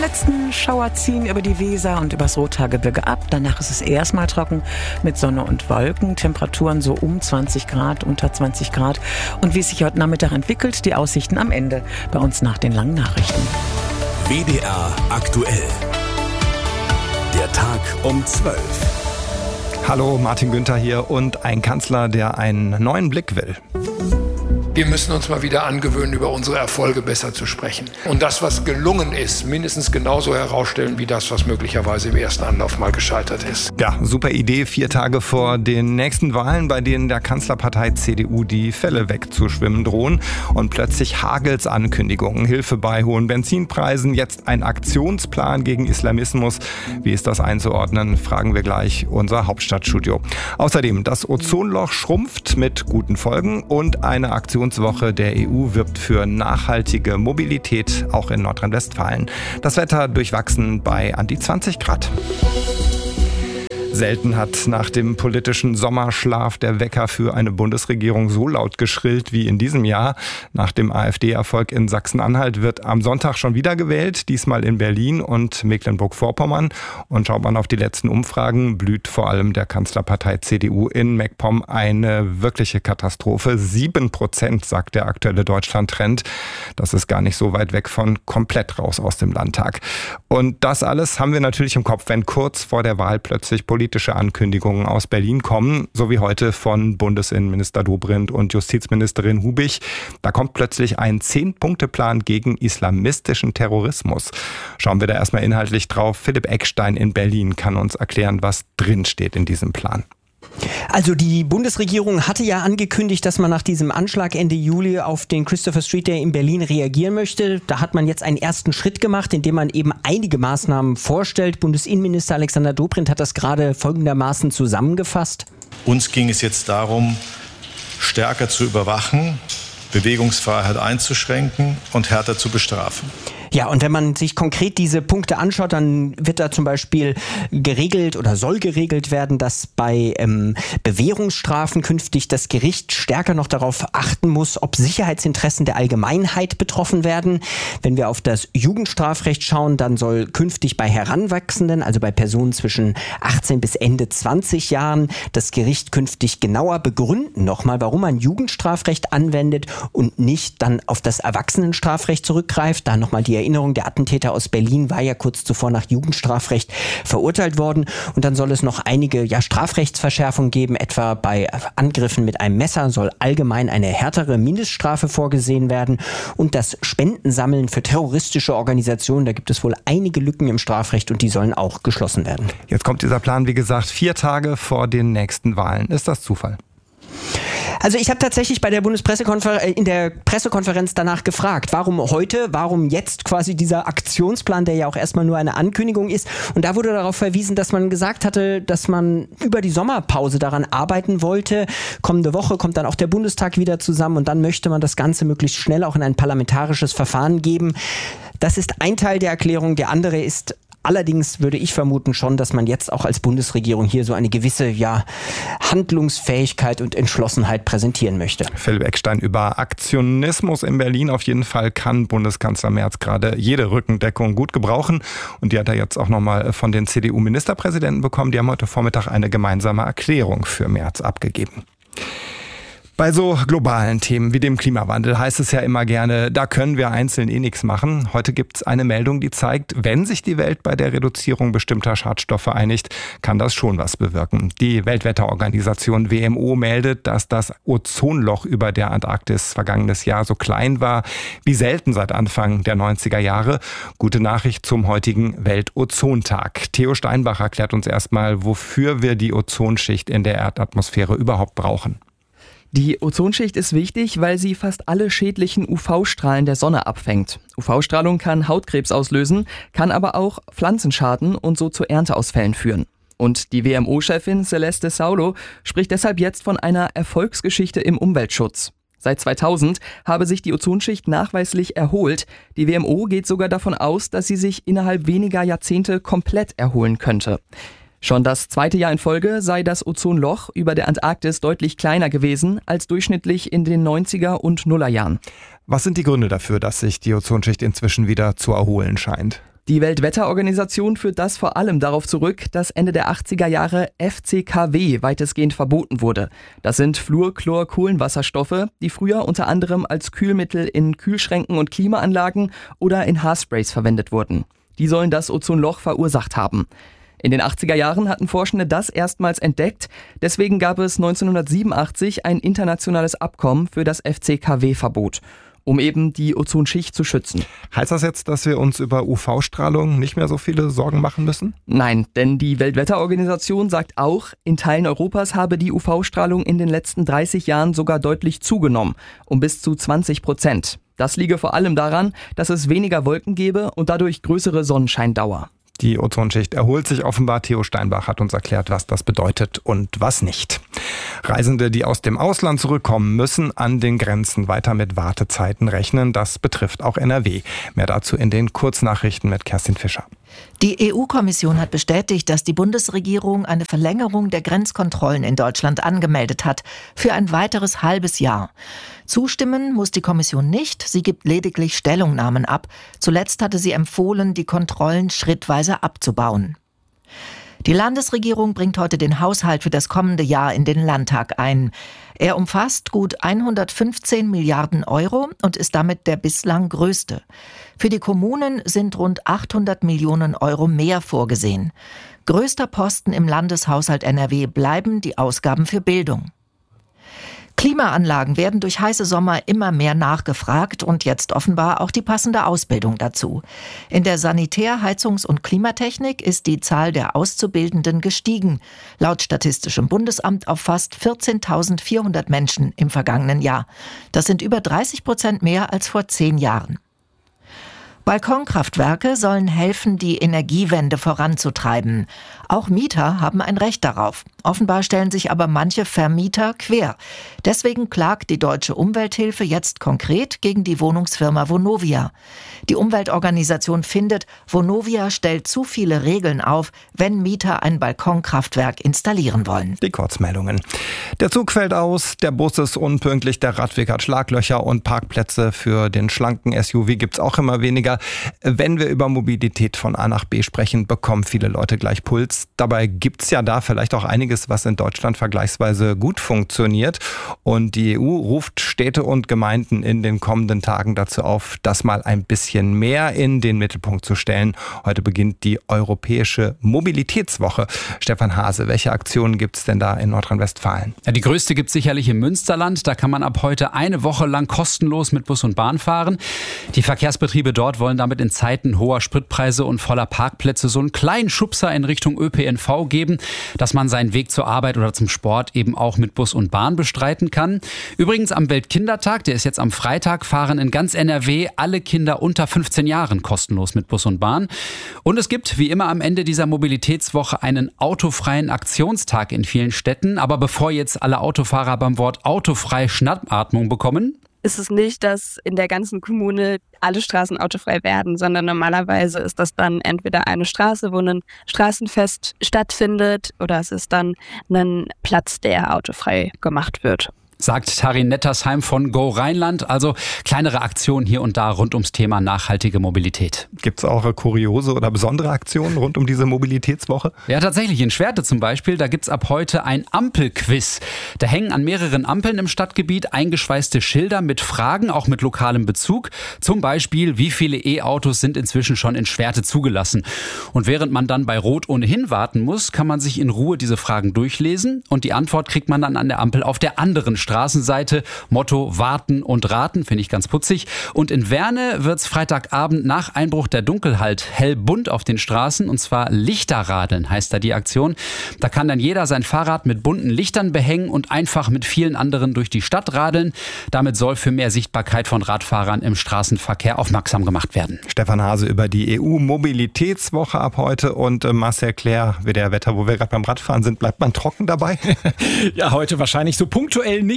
Letzten Schauer ziehen über die Weser und übers Rothaargebirge ab. Danach ist es erstmal trocken mit Sonne und Wolken. Temperaturen so um 20 Grad, unter 20 Grad. Und wie es sich heute Nachmittag entwickelt, die Aussichten am Ende bei uns nach den langen Nachrichten. WDR aktuell. Der Tag um 12. Hallo, Martin Günther hier und ein Kanzler, der einen neuen Blick will. Wir müssen uns mal wieder angewöhnen, über unsere Erfolge besser zu sprechen. Und das, was gelungen ist, mindestens genauso herausstellen wie das, was möglicherweise im ersten Anlauf mal gescheitert ist. Ja, super Idee, 4 Tage vor den nächsten Wahlen, bei denen der Kanzlerpartei CDU die Fälle wegzuschwimmen drohen. Und plötzlich hagelt's Ankündigungen, Hilfe bei hohen Benzinpreisen, jetzt ein Aktionsplan gegen Islamismus. Wie ist das einzuordnen, fragen wir gleich unser Hauptstadtstudio. Außerdem, das Ozonloch schrumpft mit guten Folgen und eine Aktionswoche der EU wirbt für nachhaltige Mobilität, auch in Nordrhein-Westfalen. Das Wetter durchwachsen bei an die 20 Grad. Selten hat nach dem politischen Sommerschlaf der Wecker für eine Bundesregierung so laut geschrillt wie in diesem Jahr. Nach dem AfD-Erfolg in Sachsen-Anhalt wird am Sonntag schon wieder gewählt, diesmal in Berlin und Mecklenburg-Vorpommern. Und schaut man auf die letzten Umfragen, blüht vor allem der Kanzlerpartei CDU in MacPom eine wirkliche Katastrophe. 7%, sagt der aktuelle Deutschland-Trend. Das ist gar nicht so weit weg von komplett raus aus dem Landtag. Und das alles haben wir natürlich im Kopf, wenn kurz vor der Wahl plötzlich politische Ankündigungen aus Berlin kommen, so wie heute von Bundesinnenminister Dobrindt und Justizministerin Hubich. Da kommt plötzlich ein 10-Punkte-Plan gegen islamistischen Terrorismus. Schauen wir da erstmal inhaltlich drauf. Philipp Eckstein in Berlin kann uns erklären, was drinsteht in diesem Plan. Also die Bundesregierung hatte ja angekündigt, dass man nach diesem Anschlag Ende Juli auf den Christopher Street Day in Berlin reagieren möchte. Da hat man jetzt einen ersten Schritt gemacht, indem man eben einige Maßnahmen vorstellt. Bundesinnenminister Alexander Dobrindt hat das gerade folgendermaßen zusammengefasst. Uns ging es jetzt darum, stärker zu überwachen, Bewegungsfreiheit einzuschränken und härter zu bestrafen. Ja, und wenn man sich konkret diese Punkte anschaut, dann wird da zum Beispiel geregelt oder soll geregelt werden, dass bei Bewährungsstrafen künftig das Gericht stärker noch darauf achten muss, ob Sicherheitsinteressen der Allgemeinheit betroffen werden. Wenn wir auf das Jugendstrafrecht schauen, dann soll künftig bei Heranwachsenden, also bei Personen zwischen 18 bis Ende 20 Jahren, das Gericht künftig genauer begründen nochmal, warum man Jugendstrafrecht anwendet und nicht dann auf das Erwachsenenstrafrecht zurückgreift. Da nochmal die Erinnerung, der Attentäter aus Berlin war ja kurz zuvor nach Jugendstrafrecht verurteilt worden. Und dann soll es noch einige Strafrechtsverschärfungen geben, etwa bei Angriffen mit einem Messer soll allgemein eine härtere Mindeststrafe vorgesehen werden. Und das Spendensammeln für terroristische Organisationen, da gibt es wohl einige Lücken im Strafrecht und die sollen auch geschlossen werden. Jetzt kommt dieser Plan, wie gesagt, 4 Tage vor den nächsten Wahlen. Ist das Zufall? Also ich habe tatsächlich bei der in der Pressekonferenz danach gefragt, warum heute, warum jetzt quasi dieser Aktionsplan, der ja auch erstmal nur eine Ankündigung ist. Und da wurde darauf verwiesen, dass man gesagt hatte, dass man über die Sommerpause daran arbeiten wollte. Kommende Woche kommt dann auch der Bundestag wieder zusammen und dann möchte man das Ganze möglichst schnell auch in ein parlamentarisches Verfahren geben. Das ist ein Teil der Erklärung. Der andere ist allerdings, würde ich vermuten schon, dass man jetzt auch als Bundesregierung hier so eine gewisse Handlungsfähigkeit und Entschlossenheit präsentieren möchte. Philipp Eckstein über Aktionismus in Berlin. Auf jeden Fall kann Bundeskanzler Merz gerade jede Rückendeckung gut gebrauchen. Und die hat er jetzt auch nochmal von den CDU-Ministerpräsidenten bekommen. Die haben heute Vormittag eine gemeinsame Erklärung für Merz abgegeben. Bei so globalen Themen wie dem Klimawandel heißt es ja immer gerne, da können wir einzeln nichts machen. Heute gibt es eine Meldung, die zeigt, wenn sich die Welt bei der Reduzierung bestimmter Schadstoffe einigt, kann das schon was bewirken. Die Weltwetterorganisation WMO meldet, dass das Ozonloch über der Antarktis vergangenes Jahr so klein war wie selten seit Anfang der 90er Jahre. Gute Nachricht zum heutigen Weltozontag. Theo Steinbach erklärt uns erstmal, wofür wir die Ozonschicht in der Erdatmosphäre überhaupt brauchen. Die Ozonschicht ist wichtig, weil sie fast alle schädlichen UV-Strahlen der Sonne abfängt. UV-Strahlung kann Hautkrebs auslösen, kann aber auch Pflanzen schaden und so zu Ernteausfällen führen. Und die WMO-Chefin Celeste Saulo spricht deshalb jetzt von einer Erfolgsgeschichte im Umweltschutz. Seit 2000 habe sich die Ozonschicht nachweislich erholt. Die WMO geht sogar davon aus, dass sie sich innerhalb weniger Jahrzehnte komplett erholen könnte. Schon das 2. Jahr in Folge sei das Ozonloch über der Antarktis deutlich kleiner gewesen als durchschnittlich in den 90er und Nullerjahren. Was sind die Gründe dafür, dass sich die Ozonschicht inzwischen wieder zu erholen scheint? Die Weltwetterorganisation führt das vor allem darauf zurück, dass Ende der 80er Jahre FCKW weitestgehend verboten wurde. Das sind Fluorchlorkohlenwasserstoffe, die früher unter anderem als Kühlmittel in Kühlschränken und Klimaanlagen oder in Haarsprays verwendet wurden. Die sollen das Ozonloch verursacht haben. In den 80er Jahren hatten Forschende das erstmals entdeckt. Deswegen gab es 1987 ein internationales Abkommen für das FCKW-Verbot, um eben die Ozonschicht zu schützen. Heißt das jetzt, dass wir uns über UV-Strahlung nicht mehr so viele Sorgen machen müssen? Nein, denn die Weltwetterorganisation sagt auch, in Teilen Europas habe die UV-Strahlung in den letzten 30 Jahren sogar deutlich zugenommen, um bis zu 20%. Das liege vor allem daran, dass es weniger Wolken gebe und dadurch größere Sonnenscheindauer. Die Ozonschicht erholt sich offenbar. Theo Steinbach hat uns erklärt, was das bedeutet und was nicht. Reisende, die aus dem Ausland zurückkommen, müssen an den Grenzen weiter mit Wartezeiten rechnen. Das betrifft auch NRW. Mehr dazu in den Kurznachrichten mit Kerstin Fischer. Die EU-Kommission hat bestätigt, dass die Bundesregierung eine Verlängerung der Grenzkontrollen in Deutschland angemeldet hat, für ein weiteres halbes Jahr. Zustimmen muss die Kommission nicht, sie gibt lediglich Stellungnahmen ab. Zuletzt hatte sie empfohlen, die Kontrollen schrittweise abzubauen. Die Landesregierung bringt heute den Haushalt für das kommende Jahr in den Landtag ein. Er umfasst gut 115 Milliarden Euro und ist damit der bislang größte. Für die Kommunen sind rund 800 Millionen Euro mehr vorgesehen. Größter Posten im Landeshaushalt NRW bleiben die Ausgaben für Bildung. Klimaanlagen werden durch heiße Sommer immer mehr nachgefragt und jetzt offenbar auch die passende Ausbildung dazu. In der Sanitär-, Heizungs- und Klimatechnik ist die Zahl der Auszubildenden gestiegen. Laut Statistischem Bundesamt auf fast 14.400 Menschen im vergangenen Jahr. Das sind über 30% mehr als vor 10 Jahren. Balkonkraftwerke sollen helfen, die Energiewende voranzutreiben. Auch Mieter haben ein Recht darauf. Offenbar stellen sich aber manche Vermieter quer. Deswegen klagt die Deutsche Umwelthilfe jetzt konkret gegen die Wohnungsfirma Vonovia. Die Umweltorganisation findet, Vonovia stellt zu viele Regeln auf, wenn Mieter ein Balkonkraftwerk installieren wollen. Die Kurzmeldungen. Der Zug fällt aus, der Bus ist unpünktlich, der Radweg hat Schlaglöcher und Parkplätze für den schlanken SUV gibt's auch immer weniger. Wenn wir über Mobilität von A nach B sprechen, bekommen viele Leute gleich Puls. Dabei gibt's ja da vielleicht auch einiges, was in Deutschland vergleichsweise gut funktioniert. Und die EU ruft Städte und Gemeinden in den kommenden Tagen dazu auf, das mal ein bisschen mehr in den Mittelpunkt zu stellen. Heute beginnt die Europäische Mobilitätswoche. Stefan Hase, welche Aktionen gibt's denn da in Nordrhein-Westfalen? Ja, die größte gibt's sicherlich im Münsterland. Da kann man ab heute eine Woche lang kostenlos mit Bus und Bahn fahren. Die Verkehrsbetriebe dort wollen damit in Zeiten hoher Spritpreise und voller Parkplätze so einen kleinen Schubser in Richtung ÖPNV geben, dass man seinen Weg zur Arbeit oder zum Sport eben auch mit Bus und Bahn bestreiten kann. Übrigens am Weltkindertag, der ist jetzt am Freitag, fahren in ganz NRW alle Kinder unter 15 Jahren kostenlos mit Bus und Bahn. Und es gibt wie immer am Ende dieser Mobilitätswoche einen autofreien Aktionstag in vielen Städten. Aber bevor jetzt alle Autofahrer beim Wort autofrei Schnappatmung bekommen, ist es nicht, dass in der ganzen Kommune alle Straßen autofrei werden, sondern normalerweise ist das dann entweder eine Straße, wo ein Straßenfest stattfindet, oder es ist dann ein Platz, der autofrei gemacht wird. Sagt Tarin Nettersheim von Go Rheinland. Also kleinere Aktionen hier und da rund ums Thema nachhaltige Mobilität. Gibt es auch kuriose oder besondere Aktionen rund um diese Mobilitätswoche? Ja, tatsächlich. In Schwerte zum Beispiel, da gibt's ab heute ein Ampelquiz. Da hängen an mehreren Ampeln im Stadtgebiet eingeschweißte Schilder mit Fragen, auch mit lokalem Bezug. Zum Beispiel, wie viele E-Autos sind inzwischen schon in Schwerte zugelassen? Und während man dann bei Rot ohnehin warten muss, kann man sich in Ruhe diese Fragen durchlesen. Und die Antwort kriegt man dann an der Ampel auf der anderen Straßenseite. Motto warten und raten, finde ich ganz putzig. Und in Werne wird's Freitagabend nach Einbruch der Dunkelheit hellbunt auf den Straßen, und zwar Lichterradeln heißt da die Aktion. Da kann dann jeder sein Fahrrad mit bunten Lichtern behängen und einfach mit vielen anderen durch die Stadt radeln. Damit soll für mehr Sichtbarkeit von Radfahrern im Straßenverkehr aufmerksam gemacht werden. Stefan Hase über die EU-Mobilitätswoche ab heute und Marcel Claire, WDR Wetter, wo wir gerade beim Radfahren sind. Bleibt man trocken dabei? Ja, heute wahrscheinlich so punktuell nicht.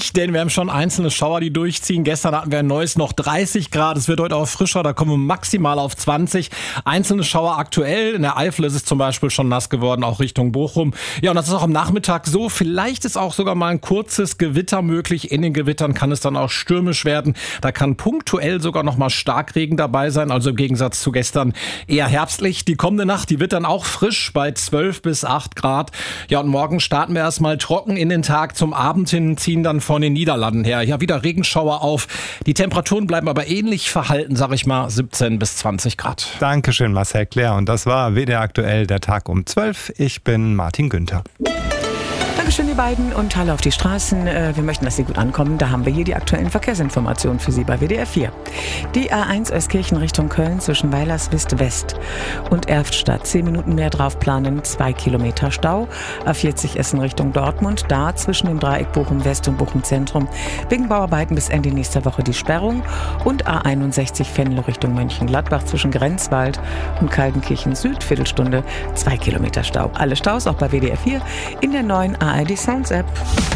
nicht, denn wir haben schon einzelne Schauer, die durchziehen. Gestern hatten wir ein neues noch 30 Grad. Es wird heute auch frischer, da kommen wir maximal auf 20. Einzelne Schauer aktuell. In der Eifel ist es zum Beispiel schon nass geworden, auch Richtung Bochum. Ja, und das ist auch am Nachmittag so. Vielleicht ist auch sogar mal ein kurzes Gewitter möglich. In den Gewittern kann es dann auch stürmisch werden. Da kann punktuell sogar noch mal Starkregen dabei sein. Also im Gegensatz zu gestern eher herbstlich. Die kommende Nacht, die wird dann auch frisch bei 12 bis 8 Grad. Ja, und morgen starten wir erstmal trocken in den Tag. Zum Abend hin ziehen dann von den Niederlanden her ja wieder Regenschauer auf. Die Temperaturen bleiben aber ähnlich verhalten, sag ich mal, 17 bis 20 Grad. Dankeschön, Marcel Claire. Und das war WDR aktuell, der Tag um 12. Ich bin Martin Günther. Dankeschön, ihr beiden, und hallo auf die Straßen. Wir möchten, dass Sie gut ankommen. Da haben wir hier die aktuellen Verkehrsinformationen für Sie bei WDR 4. Die A1 Euskirchen Richtung Köln zwischen Weilerswist West und Erftstadt. 10 Minuten mehr drauf planen, 2 Kilometer Stau. A40 Essen Richtung Dortmund. Da zwischen dem Dreieck Bochum West und Bochum Zentrum wegen Bauarbeiten bis Ende nächster Woche die Sperrung. Und A61 Venlo Richtung Mönchengladbach zwischen Grenzwald und Kaltenkirchen Süd. Viertelstunde, 2 Kilometer Stau. Alle Staus auch bei WDR 4 in der neuen ARD Sounds App.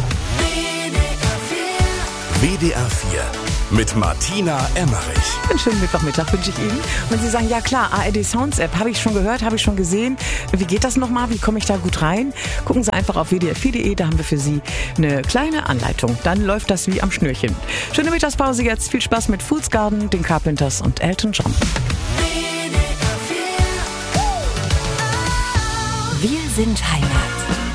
WDR 4 mit Martina Emmerich. Einen schönen Mittwochmittag wünsche ich Ihnen. Und wenn Sie sagen, ja klar, ARD Sounds App, habe ich schon gehört, habe ich schon gesehen. Wie geht das nochmal? Wie komme ich da gut rein? Gucken Sie einfach auf wdr4.de, da haben wir für Sie eine kleine Anleitung. Dann läuft das wie am Schnürchen. Schöne Mittagspause jetzt. Viel Spaß mit Foods Garden, den Carpenters und Elton John. Wir sind Heimat.